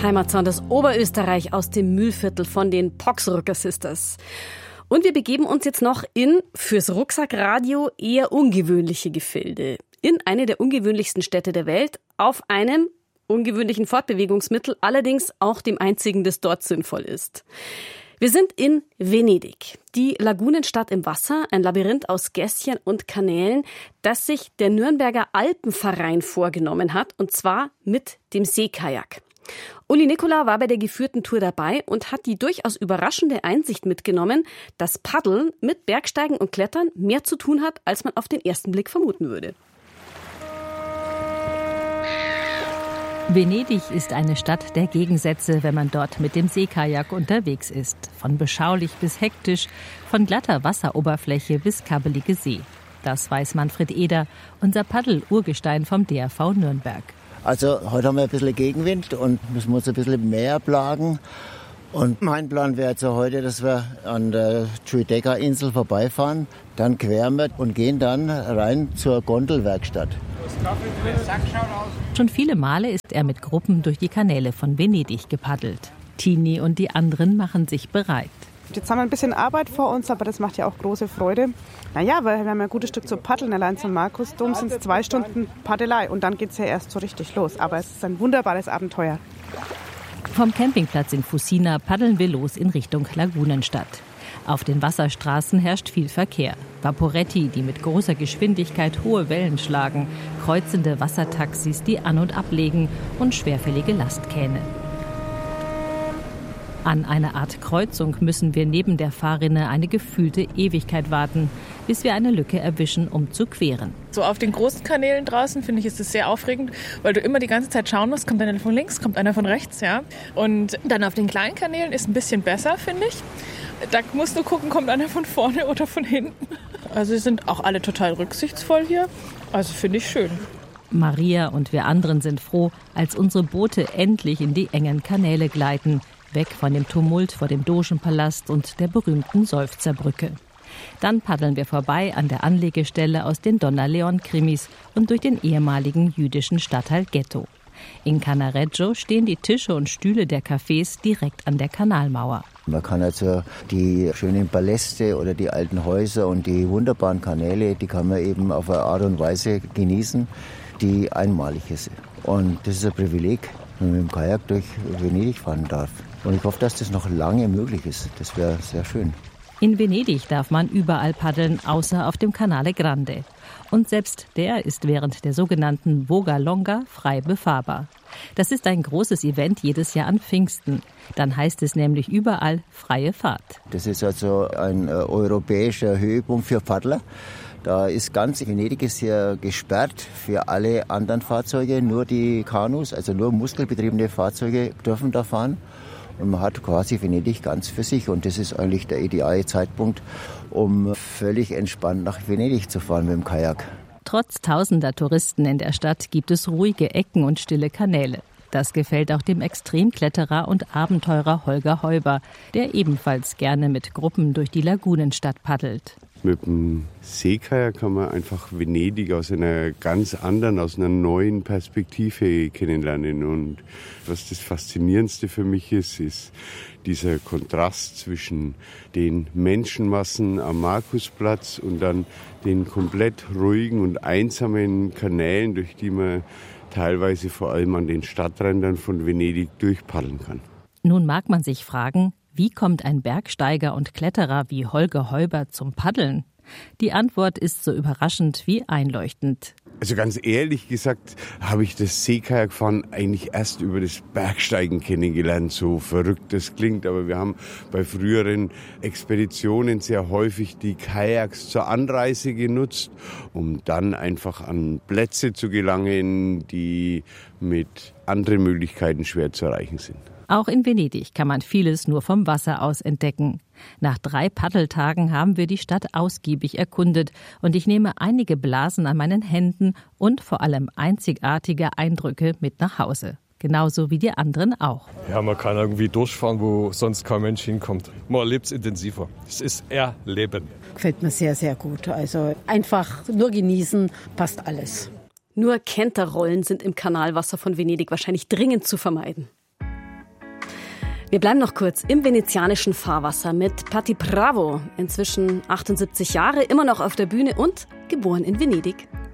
Heimatsound aus Oberösterreich, aus dem Mühlviertel von den Poxrucker Sisters. Und wir begeben uns jetzt noch in, fürs Rucksackradio, eher ungewöhnliche Gefilde. In eine der ungewöhnlichsten Städte der Welt, auf einem ungewöhnlichen Fortbewegungsmittel, allerdings auch dem einzigen, das dort sinnvoll ist. Wir sind in Venedig, die Lagunenstadt im Wasser, ein Labyrinth aus Gässchen und Kanälen, das sich der Nürnberger Alpenverein vorgenommen hat, und zwar mit dem Seekajak. Uli Nikola war bei der geführten Tour dabei und hat die durchaus überraschende Einsicht mitgenommen, dass Paddeln mit Bergsteigen und Klettern mehr zu tun hat, als man auf den ersten Blick vermuten würde. Venedig ist eine Stadt der Gegensätze, wenn man dort mit dem Seekajak unterwegs ist. Von beschaulich bis hektisch, von glatter Wasseroberfläche bis kabbelige See. Das weiß Manfred Eder, unser Paddel-Urgestein vom DRV Nürnberg. Also heute haben wir ein bisschen Gegenwind und müssen uns ein bisschen mehr plagen. Und mein Plan wäre jetzt heute, dass wir an der Giudecca-Insel vorbeifahren, dann queren wir und gehen dann rein zur Gondelwerkstatt. Schon viele Male ist er mit Gruppen durch die Kanäle von Venedig gepaddelt. Tini und die anderen machen sich bereit. Jetzt haben wir ein bisschen Arbeit vor uns, aber das macht ja auch große Freude. Naja, weil wir haben ein gutes Stück zu paddeln. Allein zum Markusdom sind es 2 Stunden Paddelei und dann geht es ja erst so richtig los. Aber es ist ein wunderbares Abenteuer. Vom Campingplatz in Fusina paddeln wir los in Richtung Lagunenstadt. Auf den Wasserstraßen herrscht viel Verkehr. Vaporetti, die mit großer Geschwindigkeit hohe Wellen schlagen, kreuzende Wassertaxis, die an- und ablegen, und schwerfällige Lastkähne. An einer Art Kreuzung müssen wir neben der Fahrrinne eine gefühlte Ewigkeit warten, bis wir eine Lücke erwischen, um zu queren. So auf den großen Kanälen draußen, finde ich, ist es sehr aufregend, weil du immer die ganze Zeit schauen musst, kommt einer von links, kommt einer von rechts, ja. Und dann auf den kleinen Kanälen ist ein bisschen besser, finde ich. Da musst du gucken, kommt einer von vorne oder von hinten. Also sie sind auch alle total rücksichtsvoll hier. Also finde ich schön. Maria und wir anderen sind froh, als unsere Boote endlich in die engen Kanäle gleiten, weg von dem Tumult vor dem Dogenpalast und der berühmten Seufzerbrücke. Dann paddeln wir vorbei an der Anlegestelle aus den Donna Leon-Krimis und durch den ehemaligen jüdischen Stadtteil Ghetto. In Canareggio stehen die Tische und Stühle der Cafés direkt an der Kanalmauer. Man kann also die schönen Paläste oder die alten Häuser und die wunderbaren Kanäle, die kann man eben auf eine Art und Weise genießen, die einmalig ist. Und das ist ein Privileg, wenn man mit dem Kajak durch Venedig fahren darf. Und ich hoffe, dass das noch lange möglich ist. Das wäre sehr schön. In Venedig darf man überall paddeln, außer auf dem Canale Grande. Und selbst der ist während der sogenannten Voga Longa frei befahrbar. Das ist ein großes Event jedes Jahr an Pfingsten. Dann heißt es nämlich überall freie Fahrt. Das ist also ein europäischer Höhepunkt für Paddler. Da ist ganz Venedig ist hier gesperrt für alle anderen Fahrzeuge. Nur die Kanus, also nur muskelbetriebene Fahrzeuge dürfen da fahren. Und man hat quasi Venedig ganz für sich. Und das ist eigentlich der ideale Zeitpunkt, um völlig entspannt nach Venedig zu fahren mit dem Kajak. Trotz tausender Touristen in der Stadt gibt es ruhige Ecken und stille Kanäle. Das gefällt auch dem Extremkletterer und Abenteurer Holger Heuber, der ebenfalls gerne mit Gruppen durch die Lagunenstadt paddelt. Mit dem Seekajak kann man einfach Venedig aus einer ganz anderen, aus einer neuen Perspektive kennenlernen. Und was das Faszinierendste für mich ist dieser Kontrast zwischen den Menschenmassen am Markusplatz und dann den komplett ruhigen und einsamen Kanälen, durch die man teilweise vor allem an den Stadträndern von Venedig durchpaddeln kann. Nun mag man sich fragen, wie kommt ein Bergsteiger und Kletterer wie Holger Heuber zum Paddeln? Die Antwort ist so überraschend wie einleuchtend. Also ganz ehrlich gesagt habe ich das Seekajakfahren eigentlich erst über das Bergsteigen kennengelernt, so verrückt das klingt. Aber wir haben bei früheren Expeditionen sehr häufig die Kajaks zur Anreise genutzt, um dann einfach an Plätze zu gelangen, die mit anderen Möglichkeiten schwer zu erreichen sind. Auch in Venedig kann man vieles nur vom Wasser aus entdecken. Nach 3 Paddeltagen haben wir die Stadt ausgiebig erkundet und ich nehme einige Blasen an meinen Händen und vor allem einzigartige Eindrücke mit nach Hause. Genauso wie die anderen auch. Ja, man kann irgendwie durchfahren, wo sonst kein Mensch hinkommt. Man erlebt es intensiver. Es ist Erleben. Gefällt mir sehr, sehr gut. Also einfach nur genießen, passt alles. Nur Kenterrollen sind im Kanalwasser von Venedig wahrscheinlich dringend zu vermeiden. Wir bleiben noch kurz im venezianischen Fahrwasser mit Patti Bravo, inzwischen 78 Jahre, immer noch auf der Bühne und geboren in Venedig.